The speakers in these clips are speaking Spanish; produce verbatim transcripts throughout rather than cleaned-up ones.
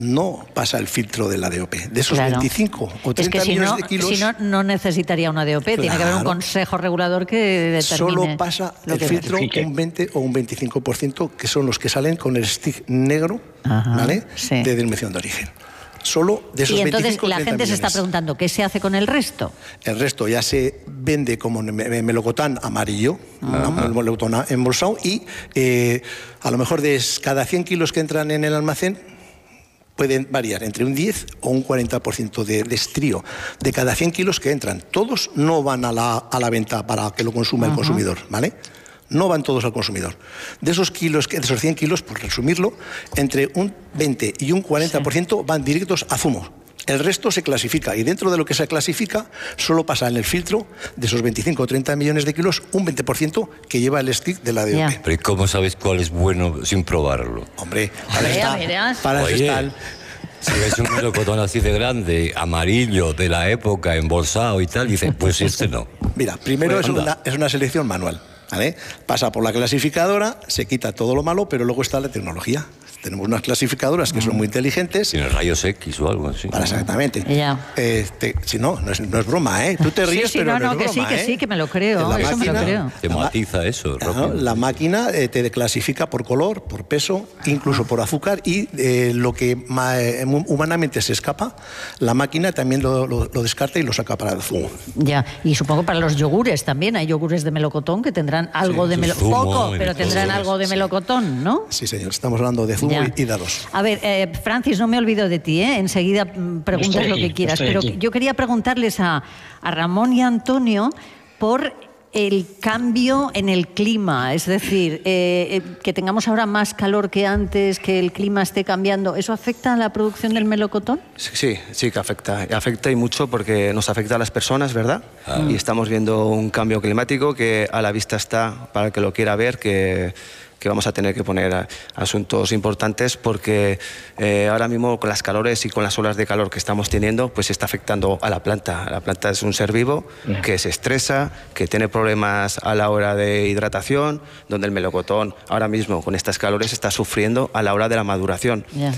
no pasa el filtro de la D O P. De esos claro. veinticinco o treinta es que si millones no, de kilos... si no, no necesitaría una D O P, claro. Tiene que haber un consejo regulador que determine... Solo pasa el filtro certifique. un veinte o un veinticinco por ciento, que son los que salen con el stick negro, Ajá, ¿vale? Sí. De denominación de origen. Solo de esos y entonces veinticinco, la gente millones. Se está preguntando, ¿qué se hace con el resto? El resto ya se vende como melocotón amarillo, uh-huh. melocotón embolsado, y eh, a lo mejor de cada cien kilos que entran en el almacén pueden variar entre un diez o un cuarenta por ciento de, de estrío. De cada cien kilos que entran, todos no van a la, a la venta para que lo consuma uh-huh. el consumidor, ¿vale? No van todos al consumidor. De esos kilos, de esos cien kilos, por resumirlo, entre un veinte y un cuarenta por ciento sí. van directos a zumo. El resto se clasifica, y dentro de lo que se clasifica solo pasa en el filtro de esos veinticinco o treinta millones de kilos un veinte por ciento que lleva el stick de la D O P. Yeah. Pero ¿cómo sabes cuál es bueno sin probarlo? Hombre, para está, para Oye, eso está. Si ves un melocotón así de grande, amarillo, de la época, embolsado y tal, dices, pues este no. Mira, primero pues es, una, es una selección manual. ¿Vale? Pasa por la clasificadora, se quita todo lo malo, pero luego está la tecnología. Tenemos unas clasificadoras que mm. son muy inteligentes. Tiene rayos X o algo así. Para exactamente. Ya. Este, si no, no es, no es broma, ¿eh? Tú te ríes, sí, sí, pero no, no, no es que broma, sí, ¿eh? que sí, que me lo creo. La eso máquina, me lo creo. Te matiza eso. ¿no? La máquina eh, te clasifica por color, por peso, incluso por azúcar, y eh, lo que ma, eh, humanamente se escapa, la máquina también lo, lo, lo descarta y lo saca para el zumo. Ya, y supongo para los yogures también. Hay yogures de melocotón que tendrán algo sí, de melocotón. Poco, pero tendrán todo, algo de melocotón, ¿no? Sí, señor. Estamos hablando de zumo ya. y dados. A ver, eh, Francis, no me olvido de ti, ¿eh? Enseguida preguntas aquí, lo que quieras. Pero aquí. Yo quería preguntarles a, a Ramón y a Antonio por el cambio en el clima, es decir, eh, eh, que tengamos ahora más calor que antes, que el clima esté cambiando, ¿eso afecta a la producción del melocotón? Sí, sí que afecta, afecta y mucho porque nos afecta a las personas, ¿verdad? Ah. Y estamos viendo un cambio climático que a la vista está, para el que lo quiera ver, que... que vamos a tener que poner a, asuntos importantes porque eh, ahora mismo con las calores y con las olas de calor que estamos teniendo, pues está afectando a la planta. La planta es un ser vivo yeah. que se estresa, que tiene problemas a la hora de hidratación, donde el melocotón ahora mismo con estas calores está sufriendo a la hora de la maduración. Yeah.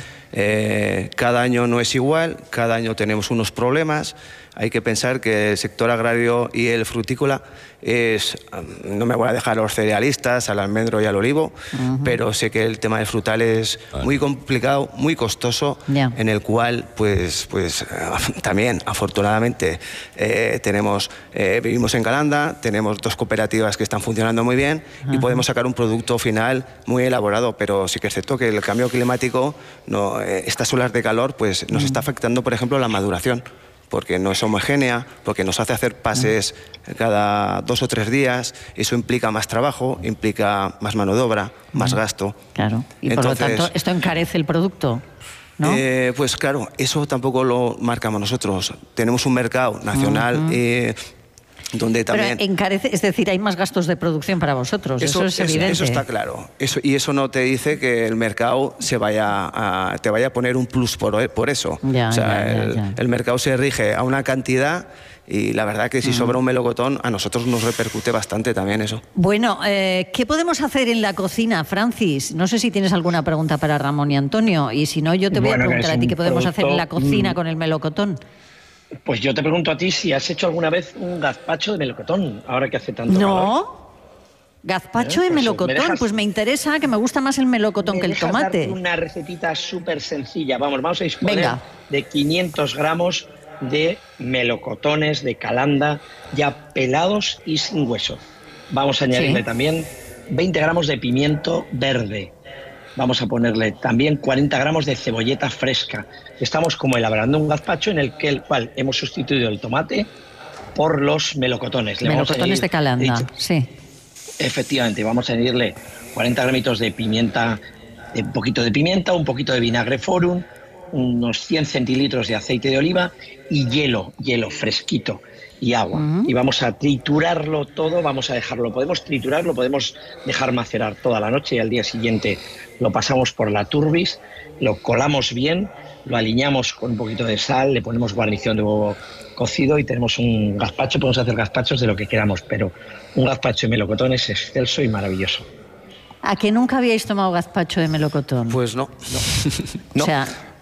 Eh, cada año no es igual, cada año tenemos unos problemas. Hay que pensar que el sector agrario y el frutícola es, no me voy a dejar a los cerealistas, al almendro y al olivo, uh-huh. pero sé que el tema del frutal es muy complicado, muy costoso, yeah. en el cual, pues, pues también, afortunadamente, eh, tenemos, eh, vivimos en Calanda, tenemos dos cooperativas que están funcionando muy bien uh-huh. y podemos sacar un producto final muy elaborado, pero sí que es cierto que el cambio climático, no, eh, estas olas de calor, pues nos uh-huh. está afectando, por ejemplo, la maduración, porque no es homogénea, porque nos hace hacer pases cada dos o tres días, eso implica más trabajo, implica más mano de obra, más gasto. Claro, y Entonces, por lo tanto esto encarece el producto, ¿no? Eh, pues claro, eso tampoco lo marcamos nosotros. Tenemos un mercado nacional uh-huh. eh, donde también... Pero encarece, es decir, hay más gastos de producción para vosotros, eso, eso es evidente. Eso está claro, eso, y eso no te dice que el mercado se vaya a, te vaya a poner un plus por, por eso. Ya, o sea, ya, ya, el, ya. el mercado se rige a una cantidad y la verdad que si uh-huh. sobra un melocotón a nosotros nos repercute bastante también eso. Bueno, eh, ¿qué podemos hacer en la cocina, Francis? No sé si tienes alguna pregunta para Ramón y Antonio, y si no yo te voy bueno, a preguntar a ti qué podemos producto, hacer en la cocina mm, con el melocotón. Pues yo te pregunto a ti si has hecho alguna vez un gazpacho de melocotón, ahora que hace tanto calor. No, gazpacho ¿Eh? de pues melocotón, me dejas, pues me interesa, que me gusta más el melocotón que el tomate. Una recetita súper sencilla, vamos, vamos a disponer Venga. de quinientos gramos de melocotones de Calanda ya pelados y sin hueso. Vamos a añadirle sí. también veinte gramos de pimiento verde. Vamos a ponerle también cuarenta gramos de cebolleta fresca. Estamos como elaborando un gazpacho en el, que, el cual hemos sustituido el tomate por los melocotones. Le melocotones vamos a añadir, de Calanda, dicho, sí. Efectivamente, vamos a añadirle cuarenta gramitos de pimienta, de un poquito de pimienta, un poquito de vinagre forum, unos cien centilitros de aceite de oliva y hielo, hielo fresquito y agua. Uh-huh. Y vamos a triturarlo todo, vamos a dejarlo, podemos triturar, lo podemos dejar macerar toda la noche y al día siguiente lo pasamos por la turbis, lo colamos bien, lo aliñamos con un poquito de sal, le ponemos guarnición de huevo cocido y tenemos un gazpacho. Podemos hacer gazpachos de lo que queramos, pero un gazpacho de melocotón es excelso y maravilloso. ¿A que nunca habíais tomado gazpacho de melocotón? Pues no. no. O sea,